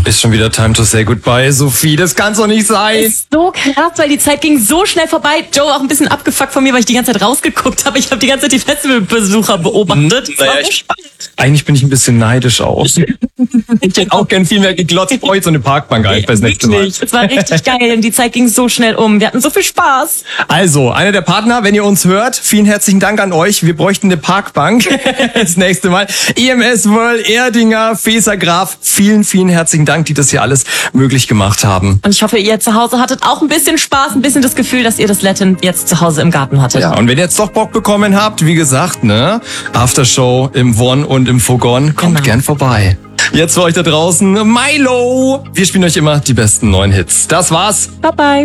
Ist schon wieder time to say goodbye, Sophie. Das kann's doch nicht sein. Ist so krass, weil die Zeit ging so schnell vorbei. Joe war auch ein bisschen abgefuckt von mir, weil ich die ganze Zeit rausgeguckt habe. Ich habe die ganze Zeit die Festivalbesucher beobachtet. Eigentlich bin ich ein bisschen neidisch auch. Ich hätte auch gern viel mehr geglotzt. Ich brauche jetzt so eine Parkbank einfach das nächste Mal. Es war richtig geil und die Zeit ging so schnell um. Wir hatten so viel Spaß. Also, einer der Partner, wenn ihr uns hört, vielen herzlichen Dank an euch. Wir bräuchten eine Parkbank das nächste Mal. EMS World, Erdinger, Feser Graf, vielen, vielen herzlichen Dank, die das hier alles möglich gemacht haben. Und ich hoffe, ihr zu Hause hattet auch ein bisschen Spaß, ein bisschen das Gefühl, dass ihr das Latin jetzt zu Hause im Garten hattet. Ja, und wenn ihr jetzt doch Bock bekommen habt, wie gesagt, ne, Aftershow im One und im Fogon, kommt gern vorbei. Jetzt für euch da draußen, Milo. Wir spielen euch immer die besten neuen Hits. Das war's. Bye bye.